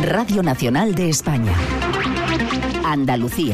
Radio Nacional de España. Andalucía.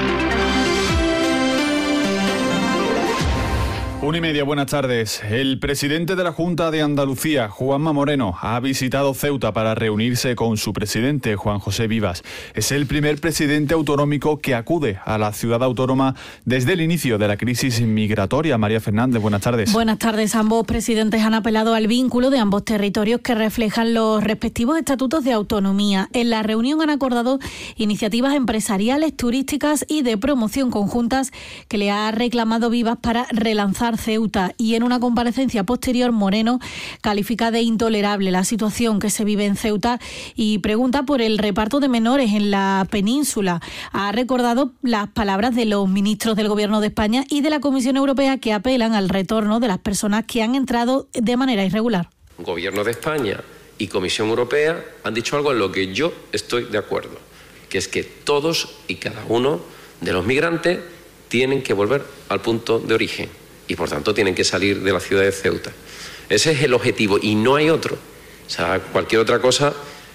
1:30, buenas tardes. El presidente de la Junta de Andalucía, Juanma Moreno, ha visitado Ceuta para reunirse con su presidente, Juan José Vivas. Es el primer presidente autonómico que acude a la ciudad autónoma desde el inicio de la crisis migratoria. María Fernández, buenas tardes. Buenas tardes. Ambos presidentes han apelado al vínculo de ambos territorios que reflejan los respectivos estatutos de autonomía. En la reunión han acordado iniciativas empresariales, turísticas y de promoción conjuntas que le ha reclamado Vivas para relanzar Ceuta, y en una comparecencia posterior Moreno califica de intolerable la situación que se vive en Ceuta y pregunta por el reparto de menores en la península. Ha recordado las palabras de los ministros del Gobierno de España y de la Comisión Europea que apelan al retorno de las personas que han entrado de manera irregular. Gobierno de España y Comisión Europea han dicho algo en lo que yo estoy de acuerdo, que es que todos y cada uno de los migrantes tienen que volver al punto de origen y por tanto tienen que salir de la ciudad de Ceuta. Ese es el objetivo y no hay otro. O sea, cualquier otra cosa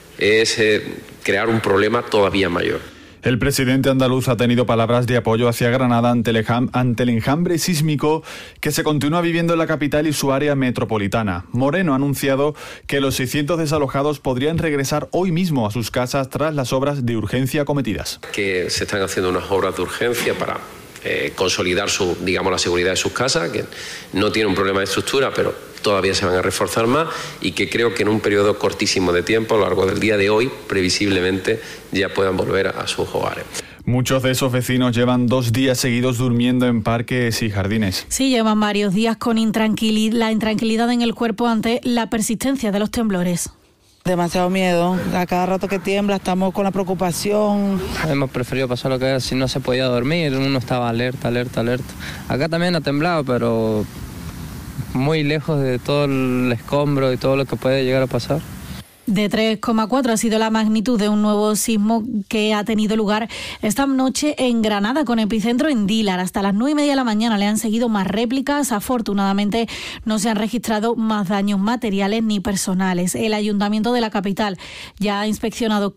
es crear un problema todavía mayor. El presidente andaluz ha tenido palabras de apoyo hacia Granada ante el enjambre sísmico que se continúa viviendo en la capital y su área metropolitana. Moreno ha anunciado que los 600 desalojados podrían regresar hoy mismo a sus casas tras las obras de urgencia cometidas. Que se están haciendo unas obras de urgencia para consolidar la seguridad de sus casas, que no tiene un problema de estructura, pero todavía se van a reforzar más y que creo que en un periodo cortísimo de tiempo, a lo largo del día de hoy, previsiblemente ya puedan volver a sus hogares. Muchos de esos vecinos llevan 2 días seguidos durmiendo en parques y jardines. Sí, llevan varios días con la intranquilidad en el cuerpo ante la persistencia de los temblores. Demasiado miedo, a cada rato que tiembla estamos con la preocupación. Hemos preferido pasar lo que es, si no se podía dormir, uno estaba alerta. Acá también ha temblado, pero muy lejos de todo el escombro y todo lo que puede llegar a pasar. De 3,4 ha sido la magnitud de un nuevo sismo que ha tenido lugar esta noche en Granada, con epicentro en Dílar. Hasta las 9:30 de la mañana le han seguido más réplicas. Afortunadamente no se han registrado más daños materiales ni personales. El Ayuntamiento de la capital ya ha inspeccionado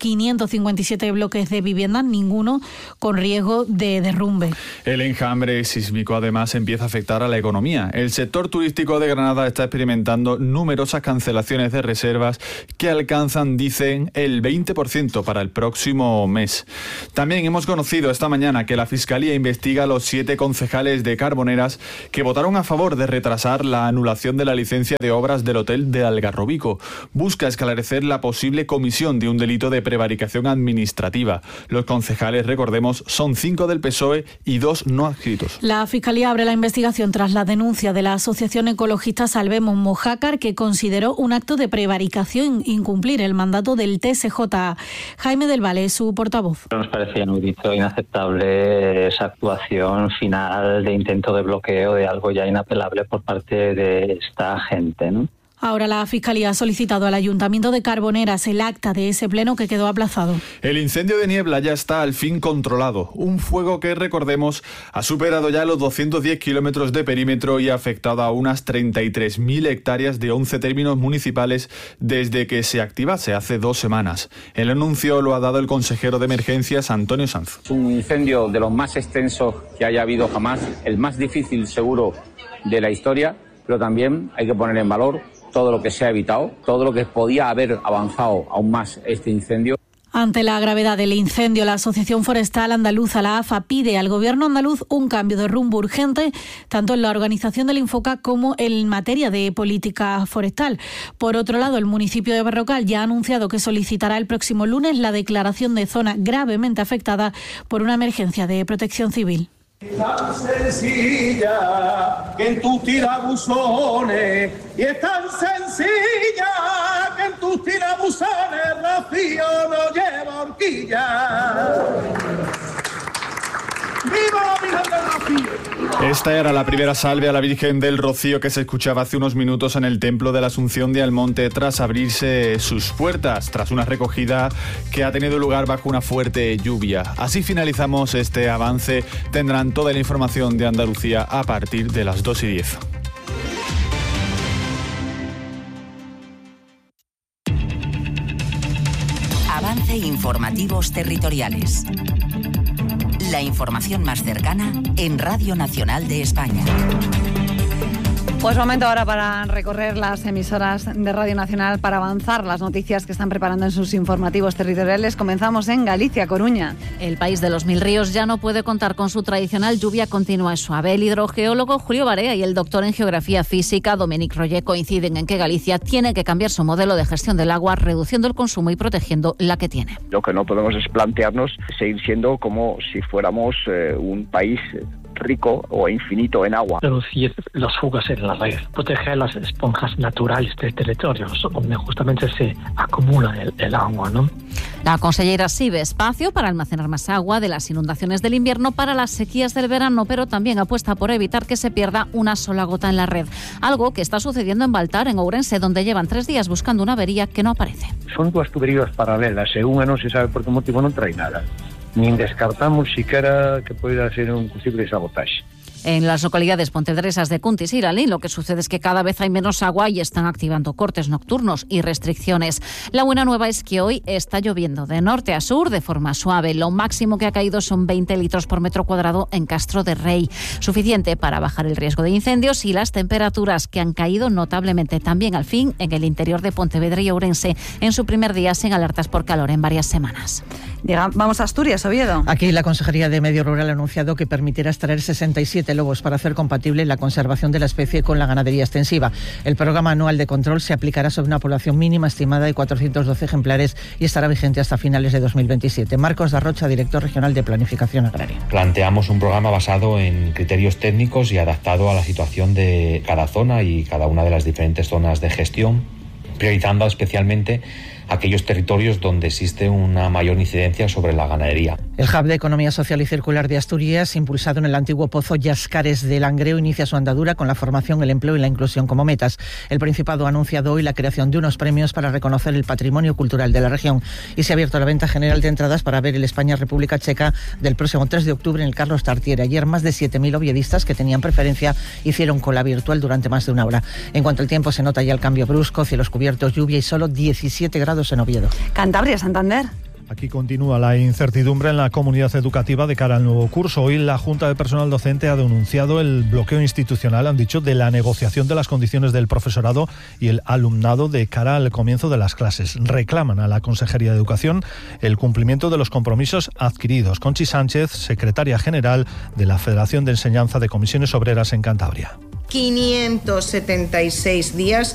557 bloques de viviendas, ninguno con riesgo de derrumbe. El enjambre sísmico además empieza a afectar a la economía. El sector turístico de Granada está experimentando numerosas cancelaciones de reservas que alcanzan, dicen, el 20% para el próximo mes. También hemos conocido esta mañana que la Fiscalía investiga a los 7 concejales de Carboneras que votaron a favor de retrasar la anulación de la licencia de obras del hotel de Algarrobico. Busca esclarecer la posible comisión de un delito de prevaricación administrativa. Los concejales, recordemos, son 5 del PSOE y 2 no adscritos. La Fiscalía abre la investigación tras la denuncia de la asociación ecologista Salvemos Mojácar, que consideró un acto de prevaricación incumplir el mandato del TSJ. Jaime del Valle, su portavoz. Nos parece inaudito, inaceptable esa actuación final de intento de bloqueo de algo ya inapelable por parte de esta gente, ¿no? Ahora la Fiscalía ha solicitado al Ayuntamiento de Carboneras el acta de ese pleno que quedó aplazado. El incendio de Niebla ya está al fin controlado. Un fuego que, recordemos, ha superado ya los 210 kilómetros de perímetro y ha afectado a unas 33.000 hectáreas de 11 términos municipales desde que se activase hace 2 semanas. El anuncio lo ha dado el consejero de Emergencias, Antonio Sanz. Es un incendio de los más extensos que haya habido jamás, el más difícil seguro de la historia, pero también hay que poner en valor todo lo que se ha evitado, todo lo que podía haber avanzado aún más este incendio. Ante la gravedad del incendio, la Asociación Forestal Andaluza, la AFA, pide al Gobierno andaluz un cambio de rumbo urgente, tanto en la organización del Infoca como en materia de política forestal. Por otro lado, el municipio de Berrocal ya ha anunciado que solicitará el próximo lunes la declaración de zona gravemente afectada por una emergencia de protección civil. Tan sencilla que en tus tirabuzones, y es tan sencilla que en tus tirabuzones Rocío no lleva horquilla. ¡Viva la Virgen del Rocío! Esta era la primera salve a la Virgen del Rocío que se escuchaba hace unos minutos en el Templo de la Asunción de Almonte tras abrirse sus puertas, tras una recogida que ha tenido lugar bajo una fuerte lluvia. Así finalizamos este avance. Tendrán toda la información de Andalucía a partir de las 2:10. Avance Informativos Territoriales. La información más cercana en Radio Nacional de España. Pues momento ahora para recorrer las emisoras de Radio Nacional para avanzar las noticias que están preparando en sus informativos territoriales. Comenzamos en Galicia, Coruña. El país de los 1000 ríos ya no puede contar con su tradicional lluvia continua y suave. El hidrogeólogo Julio Barea y el doctor en Geografía Física Dominic Roller coinciden en que Galicia tiene que cambiar su modelo de gestión del agua, reduciendo el consumo y protegiendo la que tiene. Lo que no podemos es plantearnos seguir siendo como si fuéramos un país rico o infinito en agua. Reducir las fugas en la red, proteger las esponjas naturales del territorio, donde justamente se acumula el agua, ¿no? La consellera sí ve espacio para almacenar más agua de las inundaciones del invierno para las sequías del verano, pero también apuesta por evitar que se pierda una sola gota en la red. Algo que está sucediendo en Baltar, en Ourense, donde llevan 3 días buscando una avería que no aparece. Son 2 tuberías paralelas e unha non se sabe por que motivo non trae nada. Nin descartamos siquiera que poida ser un posible sabotaje. En las localidades pontevedresas de Cuntis y Iralín, lo que sucede es que cada vez hay menos agua y están activando cortes nocturnos y restricciones. La buena nueva es que hoy está lloviendo de norte a sur de forma suave. Lo máximo que ha caído son 20 litros por metro cuadrado en Castro de Rey, suficiente para bajar el riesgo de incendios y las temperaturas que han caído notablemente también al fin en el interior de Pontevedra y Ourense, en su primer día sin alertas por calor en varias semanas. Vamos a Asturias, Oviedo. Aquí la Consejería de Medio Rural ha anunciado que permitirá extraer 67 lobos para hacer compatible la conservación de la especie con la ganadería extensiva. El programa anual de control se aplicará sobre una población mínima estimada de 412 ejemplares y estará vigente hasta finales de 2027. Marcos Darrocha, director regional de Planificación Agraria. Planteamos un programa basado en criterios técnicos y adaptado a la situación de cada zona y cada una de las diferentes zonas de gestión, priorizando especialmente aquellos territorios donde existe una mayor incidencia sobre la ganadería. El Hub de Economía Social y Circular de Asturias, impulsado en el antiguo pozo Yascares de Langreo, inicia su andadura con la formación, el empleo y la inclusión como metas. El Principado ha anunciado hoy la creación de unos premios para reconocer el patrimonio cultural de la región y se ha abierto la venta general de entradas para ver el España-República Checa del próximo 3 de octubre en el Carlos Tartiere. Ayer más de 7.000 oviedistas que tenían preferencia hicieron cola virtual durante más de una hora. En cuanto al tiempo, se nota ya el cambio brusco, cielos cubiertos, lluvia y solo 17 grados en Oviedo. Cantabria, Santander. Aquí continúa la incertidumbre en la comunidad educativa de cara al nuevo curso. Hoy la Junta de Personal Docente ha denunciado el bloqueo institucional, han dicho, de la negociación de las condiciones del profesorado y el alumnado de cara al comienzo de las clases. Reclaman a la Consejería de Educación el cumplimiento de los compromisos adquiridos. Conchi Sánchez, secretaria general de la Federación de Enseñanza de Comisiones Obreras en Cantabria. 576 días